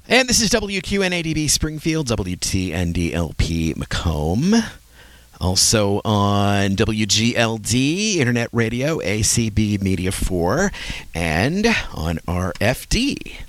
And this is WQNADB Springfield, WTNDLP Macomb. Also on WGLD Internet Radio, ACB Media 4, and on RFD